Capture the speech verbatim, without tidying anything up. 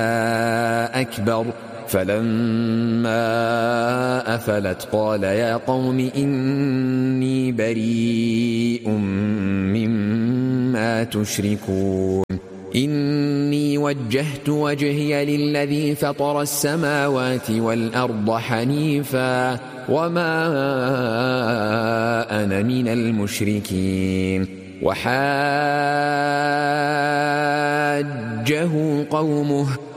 أكبر فلما أفلت قال يا قوم إني بريء مما تشركون إني وجهت وجهي للذي فطر السماوات والأرض حنيفا وما أنا من المشركين وحاجه قومه